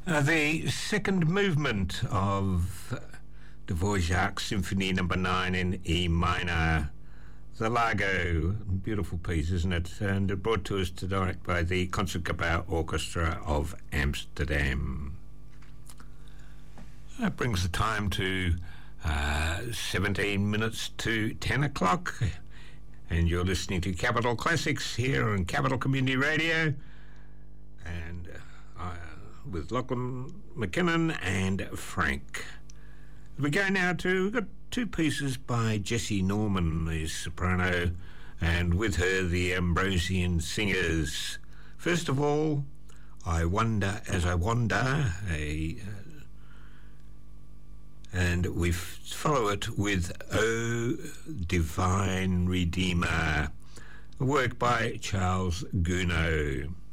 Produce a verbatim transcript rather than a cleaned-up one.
Uh, the second movement of Dvorak Symphony Number Nine in E minor, the Largo, beautiful piece, isn't it? And brought to us tonight by the Concertgebouw Orchestra of Amsterdam. That brings the time to uh, seventeen minutes to ten o'clock, and you're listening to Capital Classics here on Capital Community Radio, and uh, with Lachlan McKinnon and Frank. We go now to, we've got two pieces by Jessie Norman, the soprano, and with her the Ambrosian Singers. First of all, I Wonder as I Wander, a, uh, and we f- follow it with O Divine Redeemer, a work by Charles Gounod.